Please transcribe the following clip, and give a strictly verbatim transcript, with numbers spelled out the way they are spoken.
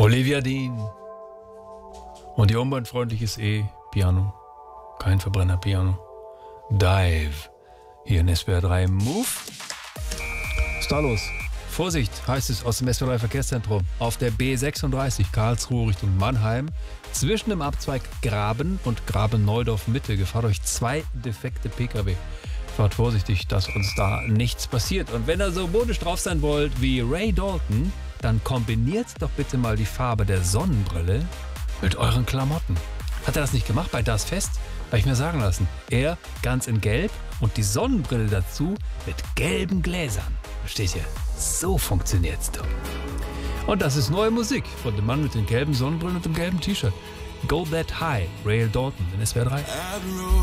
Olivia Dean und ihr umweltfreundliches E-Piano. Kein Verbrenner-Piano. Dive. Hier in S W R drei Move. Was ist da los? Vorsicht, heißt es aus dem S W R drei Verkehrszentrum. Auf der B sechsunddreißig Karlsruhe Richtung Mannheim. Zwischen dem Abzweig Graben und Graben-Neudorf-Mitte gefahren durch zwei defekte Pkw. Fahrt vorsichtig, dass uns da nichts passiert. Und wenn ihr so modisch drauf sein wollt wie Ray Dalton, dann kombiniert doch bitte mal die Farbe der Sonnenbrille mit euren Klamotten. Hat er das nicht gemacht bei Das Fest? Habe ich mir sagen lassen. Er ganz in Gelb und die Sonnenbrille dazu mit gelben Gläsern. Versteht ihr? So funktioniert's doch. Und das ist neue Musik von dem Mann mit den gelben Sonnenbrillen und dem gelben T-Shirt. Go That High, Ray Dalton in S W R drei.